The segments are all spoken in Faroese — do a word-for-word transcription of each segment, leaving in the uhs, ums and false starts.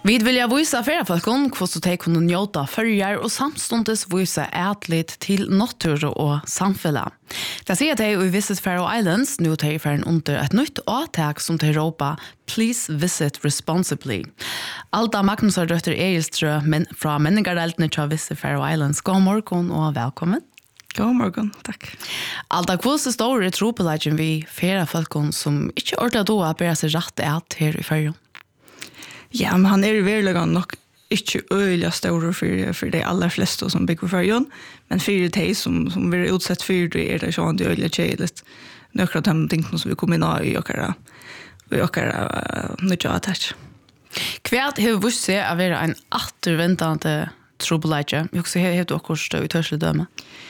Vi vill ju visa feriefolkon hvordan de kunne njóta førjar og samstundes visa atlit til natur og samfella. Det sier de i Visit Faroe Islands nu de er under et nytt avtak som de råpa Please visit responsibly. Alda Magnusar Røtter Egilstrø men fra menningardeltene til Visit Faroe Islands. God morgen og velkommen. God morgen, takk. Alda, hvordan står det tropelagen vi feriefolkon som ikke ordentlig då at bære seg rett at her i ferien? Ja, men han er i verkligen nok ikke øyelig stor for, for de aller fleste som bygger for ferien, men for de som, som blir utsett for det er det sånn det øyelig kjedelig. Nøkker av de tingene som vi kommer inn i okkara, i okkara uh, nødja attach. Hva har vi vist seg å være en atterventende trobeleidje? Jeg husker helt du akkurat i tørselig døme.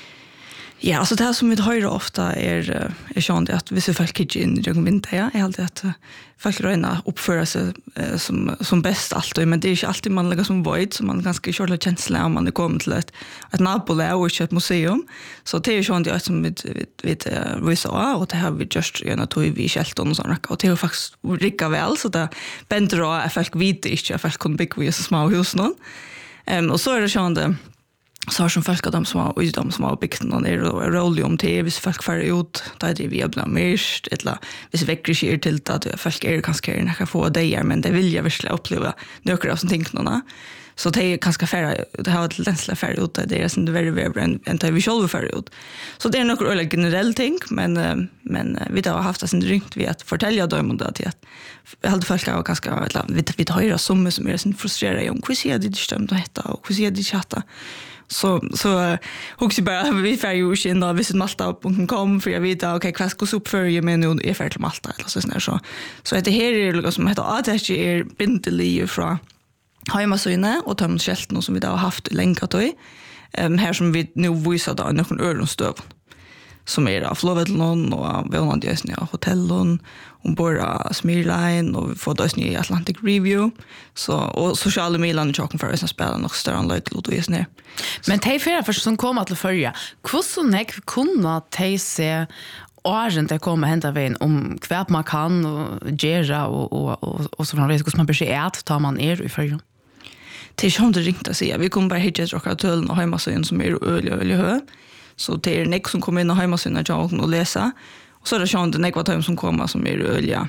Ja, alltså det här som vi hör ofta är är sånt att vissa folk inte in i den vinter. Jag har alltid att folk röna uppföra sig eh, som som bäst alltid, men det är inte alltid man lägger som void som man ganska kört känsla om man kommer till ett ett nabolag och ett museum. Så det är sånt jag som vi vi vi sa och det har vi just gärna tog vi Shelton och såna och det är faktiskt rika väl så det bättre att folk vet inte att folk kan bygga vi så små hus någon. Ehm och så är det sånt så har som folk av dem som har de som har byggt någon är rolig om till hvis folk får ut då är det vi öppnar mest eller hvis väcker sig till att folk är kanske när kan få det men det vill jag verkligen uppleva några av som tänker någon så det är ganska färre det har ett länsla färre ut det är sen det väldigt väldigt en tar vi själva färre ut så det är några eller generell ting men men vi har haft det sen ringt vi att fortälja dem om det att jag hade folk av ganska vi vi höra som som är sen frustrerade om hur ser det inte stämt att heta och hur ser det chatta så så hooks bara vi får ju in då visit malta punkt com för jag vet okej vad ska så uppför jag men nu är färdigt malta eller så sån så så det här är något som heter att det är bindelig från hemmasöjne och tömt skälten som vi då har haft länge då ehm här som vi nu visar då någon öronstöv som är av Flovedlon och vi har ju snö hotellon och bara Smirline och vi får då snö Atlantic Review så och sociala medier och chocken för oss att spela nog större än lite lite snö. Men tej för för som kommer till förja. Hur så näck kunna tej se Åren det kommer hända vägen om kvärt man kan och gera och och och och så framvis hur man blir ät tar man er i förja. Det är som det ringt att säga. Vi kommer bara hit och åka till och hemma så som är öl öl hö. Så det är Nick som kommer in och hemma sina jag och läsa. Och så är det sånt det Nick vad som kommer som är ölja.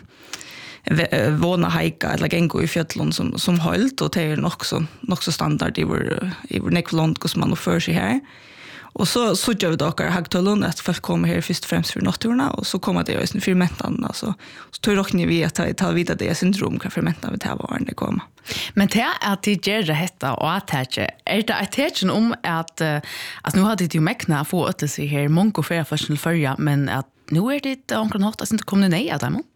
Våna hajka eller gänga i fjällen som som hållt och det är också också standard i vår i vår Nick land hur man för sig här. Och så så gör vi då också hagtullen att folk kommer här först främst för naturna och så kommer det ju sen fermentan alltså så tror jag ni vet att ta vidare det syndrom kan fermenta vi tar var det kommer. Men det är att det gör det hetta och att det är det attention om att alltså nu har det ju mäkna få att se här monko för första förja men att nu är det onkel något att inte kommer nej att dem.